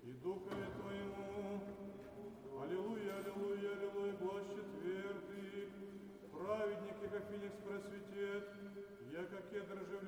и Духове Твоему. Аллилуйя, аллилуйя, аллилуйя, Бог четвертый, праведники, как феникс просветет, яко кедр